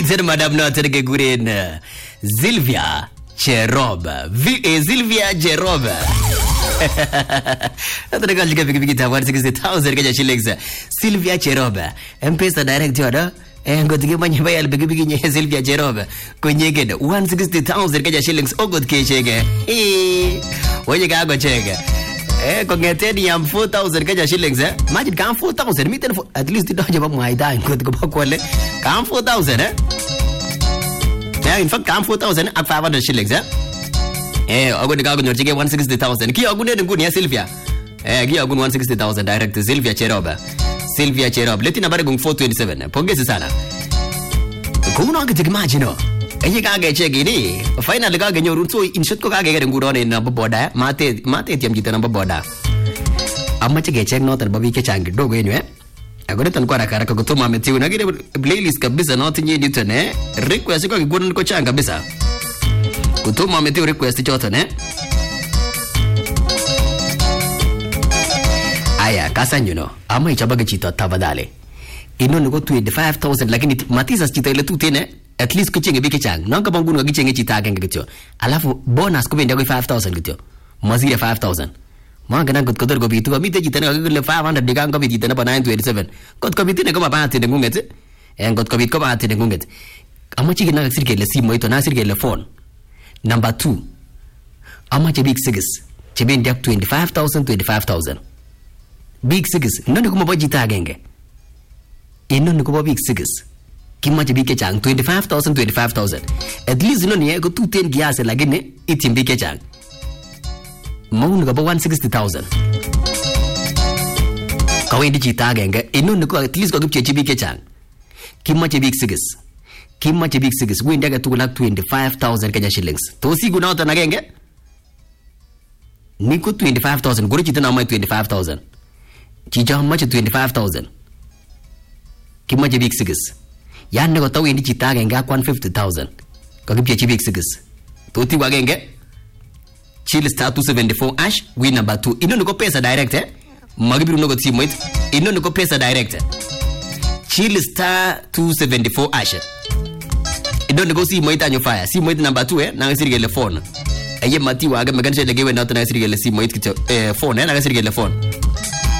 Miten madam noton kekuren Sylvia Cherop. Sylvia Cherop. Ataka jika pikipiki tawa 60,000 Kenya shillings. Sylvia Cherop. M-Pesa direct order. Ngotige manye bayal pikipiki nye Sylvia Cherop. Konyege 160,000 Kenya shillings ogot kechege. Oye kago chege. Kongeten yam 4,000 Kenya shillings imagine kam 4,000 miten at least doje ba mwaida ngot ko bakwale kam 4,000 in fact kam 4,000 ak 500 shillings agone ka gonyorchige 160,000 ki agune nguni ya Sylvia ki agune 160,000 direct Sylvia Cherop leti nambari gung 427 pongezi sana kuno akitikimagine Eye kage cheki ni finally kage nyoru so in shot ko kage gere ngurone na boda mate tiam jita na boda amache ke check note babi ke changi dogo yenu agora tan kwa rakara ko toma metiu na gire playlist kabisa not nyi dito ne request ko gurun ko changa kabisa kutoma metiu request choto ne aya kasanyo no ama ichabaga chito tabadale ino ko 25,000 lakini matisa chito ile tu tene at least kuchenge bike chang nanga bangunu gichenge chita agenge kityo alafu bonus ko bende ko 5,000 kityo mazire 5,000 manga nan kot kodor ko bitu ko mite chita ne ko 500 digang ko bitu ne pa 927 kot ko bitu ne ko ba tinde ngunget kot ko bit ko ba tinde ngunget amachi gina sirkele simo ito na sirkele phone number 2 amache big six chebende 25,000 big six nani ko mabaji ta agenge ino ni ko big six kimache bike chang 25,000 at least no ni ko 210 giase lakini itim bike chang maun ko 160,000 kawendi chita agenge ino ni ko at least ko gipche bike chang kimache big six wendi aga tugul ak 25,000 Kenya shillings to sigu na tan agenge ni ko 25,000 gori chita na mai 25,000 chicha mache 25,000 kimache big six yan ko tawendi chita agenge ak 150,000 ko gipche big six to ti agenge chill star 274 ash win number 2 ino ko pesa direct magibiru no go simoit ino ko pesa direct chill star 274 ash ino ko simoit anyo fire simoit number 2 na ngasirigele phone aye mati waga meganisha legewe na tana ngasirigele simoit kityo phone na ngasirigele phone